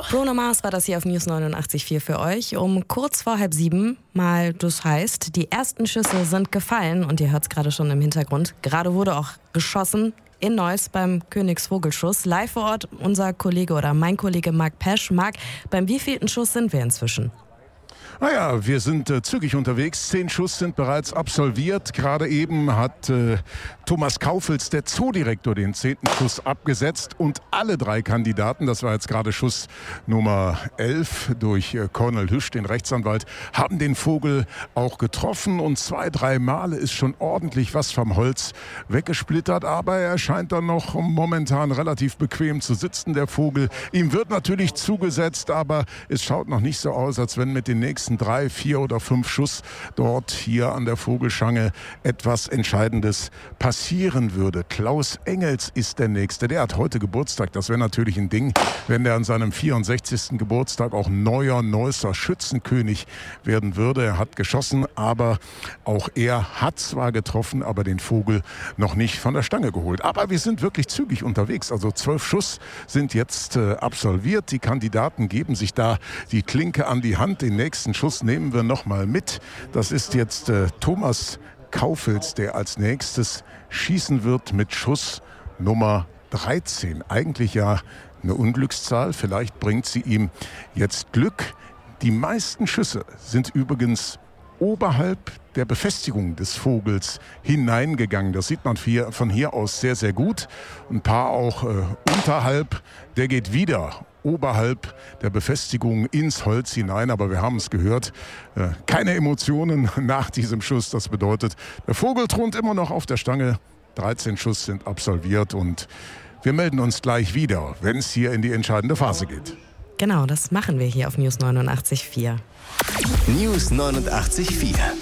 Bruno Mars war das hier auf News 89.4 für euch. Um kurz vor 6:30 mal, das heißt, die ersten Schüsse sind gefallen und ihr hört es gerade schon im Hintergrund. Gerade wurde auch geschossen in Neuss beim Königsvogelschuss. Live vor Ort unser Kollege oder mein Kollege Marc Pesch. Marc, beim wievielten Schuss sind wir inzwischen? Naja, wir sind zügig unterwegs. 10 Schuss sind bereits absolviert. Gerade eben hat Thomas Kaufels, der Zoodirektor, den 10. Schuss abgesetzt. Und alle 3 Kandidaten, das war jetzt gerade Schuss Nummer 11 durch Cornel Hüsch, den Rechtsanwalt, haben den Vogel auch getroffen. Und 2-3 Male ist schon ordentlich was vom Holz weggesplittert. Aber er scheint dann noch momentan relativ bequem zu sitzen, der Vogel. Ihm wird natürlich zugesetzt, aber es schaut noch nicht so aus, als wenn mit den nächsten 3, 4 oder 5 Schuss dort hier an der Vogelschange etwas Entscheidendes passieren würde. Klaus Engels ist der Nächste. Der hat heute Geburtstag. Das wäre natürlich ein Ding, wenn der an seinem 64. Geburtstag auch neuer Neusser Schützenkönig werden würde. Er hat geschossen, aber auch er hat zwar getroffen, aber den Vogel noch nicht von der Stange geholt. Aber wir sind wirklich zügig unterwegs. Also 12 Schuss sind jetzt absolviert. Die Kandidaten geben sich da die Klinke an die Hand. Den nächsten Schuss nehmen wir noch mal mit. Das ist jetzt Thomas Kaufels, der als nächstes schießen wird mit Schuss Nummer 13. Eigentlich ja eine Unglückszahl. Vielleicht bringt sie ihm jetzt Glück. Die meisten Schüsse sind übrigens oberhalb der Befestigung des Vogels hineingegangen. Das sieht man von hier aus sehr, sehr gut. Ein paar auch unterhalb. Der geht wieder oberhalb der Befestigung ins Holz hinein. Aber wir haben es gehört, keine Emotionen nach diesem Schuss. Das bedeutet, der Vogel thront immer noch auf der Stange. 13 Schuss sind absolviert und wir melden uns gleich wieder, wenn es hier in die entscheidende Phase geht. Genau, das machen wir hier auf News 89.4. News 89.4